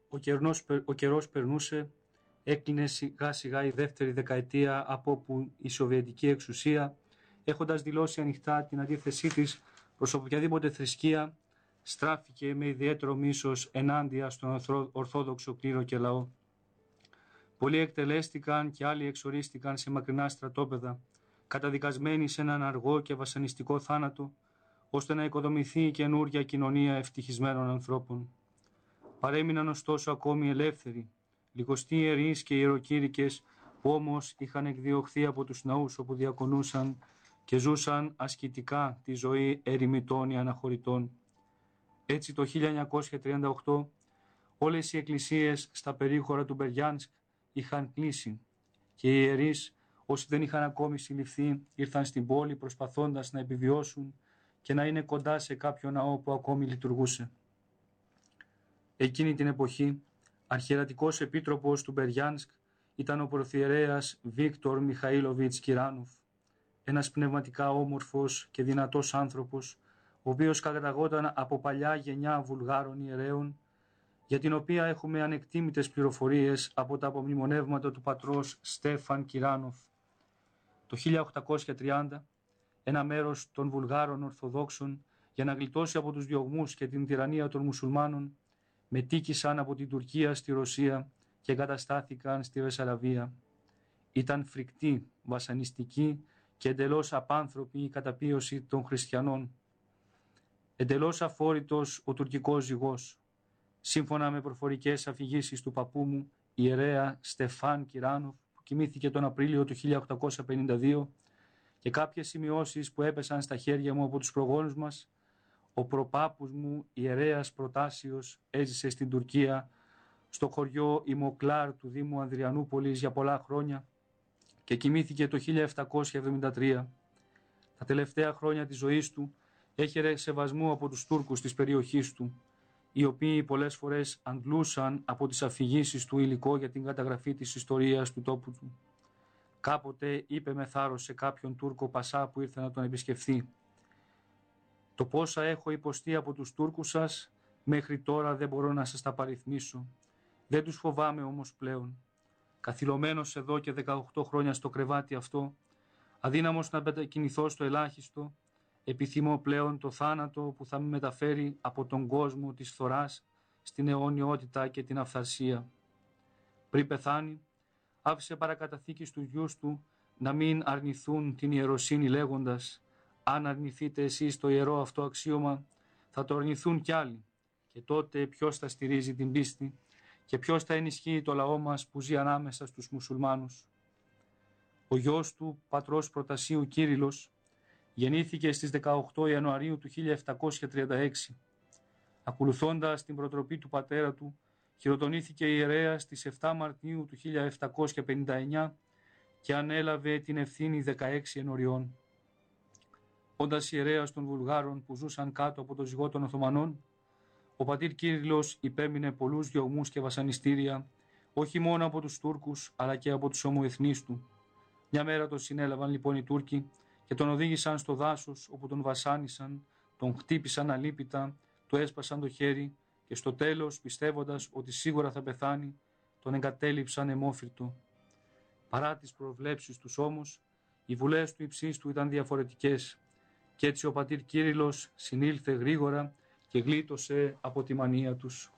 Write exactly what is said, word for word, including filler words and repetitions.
Ο καιρός, ο καιρός περνούσε, έκλεινε σιγά σιγά η δεύτερη δεκαετία από όπου η Σοβιετική εξουσία, έχοντας δηλώσει ανοιχτά την αντίθεσή της προς οποιαδήποτε θρησκεία, στράφηκε με ιδιαίτερο μίσος ενάντια στον Ορθόδοξο κλήρο και λαό. Πολλοί εκτελέστηκαν και άλλοι εξορίστηκαν σε μακρινά στρατόπεδα, καταδικασμένοι σε έναν αργό και βασανιστικό θάνατο, ώστε να οικοδομηθεί η καινούρια κοινωνία ευτυχισμένων ανθρώπων. Παρέμειναν ωστόσο ακόμη ελεύθεροι, λιγοστοί ιερείς και ιεροκήρυκες που όμως είχαν εκδιωχθεί από τους ναούς όπου διακονούσαν και ζούσαν ασκητικά τη ζωή ερημιτών ή αναχωρητών. Έτσι το χίλια εννιακόσια τριάντα οκτώ όλες οι εκκλησίες στα περίχωρα του Μπεριάνσκ είχαν κλείσει και οι ιερείς, όσοι δεν είχαν ακόμη συλληφθεί, ήρθαν στην πόλη προσπαθώντας να επιβιώσουν και να είναι κοντά σε κάποιο ναό που ακόμη λειτουργούσε. Εκείνη την εποχή, αρχιερατικός επίτροπος του Μπεριάνσκ ήταν ο Πρωθιερέας Βίκτορ Μιχαήλοβιτς Κυράνοφ, ένας πνευματικά όμορφος και δυνατός άνθρωπος, ο οποίος καταγόταν από παλιά γενιά Βουλγάρων ιερέων, για την οποία έχουμε ανεκτήμητες πληροφορίες από τα απομνημονεύματα του πατρός Στέφαν Κυράνοφ. Το χίλια οκτακόσια τριάντα, ένα μέρος των Βουλγάρων Ορθοδόξων, για να γλιτώσει από τους διωγμούς και την τυραννία των μουσουλμάνων, μετήκησαν από την Τουρκία στη Ρωσία και εγκαταστάθηκαν στη Βεσσαραβία. Ήταν φρικτή, βασανιστική και εντελώς απάνθρωπη η καταπίωση των χριστιανών. Εντελώς αφόρητος ο τουρκικός ζυγός. Σύμφωνα με προφορικές αφηγήσεις του παππού μου, ιερέα Στεφάν Κυράνοφ, που κοιμήθηκε τον Απρίλιο του χίλια οκτακόσια πενήντα δύο, και κάποιες σημειώσεις που έπεσαν στα χέρια μου από τους προγόνους μας, ο προπάπους μου, ιερέας Προτάσιος, έζησε στην Τουρκία, στο χωριό Ιμοκλάρ του Δήμου Ανδριανούπολης για πολλά χρόνια και κοιμήθηκε το χίλια επτακόσια εβδομήντα τρία. Τα τελευταία χρόνια της ζωής του έχερε σεβασμού από τους Τούρκους της περιοχής του, οι οποίοι πολλές φορές αντλούσαν από τις αφηγήσεις του υλικό για την καταγραφή της ιστορίας του τόπου του. Κάποτε είπε με θάρρος σε κάποιον Τούρκο Πασά που ήρθε να τον επισκεφθεί: «Το πόσα έχω υποστεί από τους Τούρκους σας, μέχρι τώρα δεν μπορώ να σας τα παριθμίσω. Δεν τους φοβάμαι όμως πλέον. Καθυλωμένος εδώ και δεκαοκτώ χρόνια στο κρεβάτι αυτό, αδύναμος να μετακινηθώ στο ελάχιστο, επιθυμώ πλέον το θάνατο που θα με μεταφέρει από τον κόσμο της φθοράς στην αιωνιότητα και την αυθαρσία». Πριν πεθάνει, άφησε παρακαταθήκη στους γιους του να μην αρνηθούν την ιεροσύνη λέγοντας: «Αν αρνηθείτε εσείς το ιερό αυτό αξίωμα, θα το αρνηθούν κι άλλοι, και τότε ποιος θα στηρίζει την πίστη και ποιος θα ενισχύει το λαό μας που ζει ανάμεσα στους μουσουλμάνους». Ο γιος του, πατρός Προτασίου Κύριλλος, γεννήθηκε στις δεκαοκτώ Ιανουαρίου του χίλια επτακόσια τριάντα έξι. Ακολουθώντας την προτροπή του πατέρα του, χειροτονήθηκε ιερέας στις επτά Μαρτίου του χίλια επτακόσια πενήντα εννιά και ανέλαβε την ευθύνη δεκαέξι ενωριών. Όντας ιερέας των Βουλγάρων που ζούσαν κάτω από το ζυγό των Οθωμανών, ο πατήρ Κύριλλος υπέμεινε πολλούς διωγμούς και βασανιστήρια, όχι μόνο από τους Τούρκους αλλά και από τους ομοεθνείς του. Μια μέρα τον συνέλαβαν λοιπόν οι Τούρκοι και τον οδήγησαν στο δάσος, όπου τον βασάνισαν, τον χτύπησαν αλίπητα, του έσπασαν το χέρι και στο τέλος, πιστεύοντας ότι σίγουρα θα πεθάνει, τον εγκατέλειψαν αιμόφυρτο. Παρά τις προβλέψεις τους όμως, οι βουλές του υψίστου ήταν διαφορετικές και έτσι ο πατήρ Κύριλλος συνήλθε γρήγορα και γλίτωσε από τη μανία τους.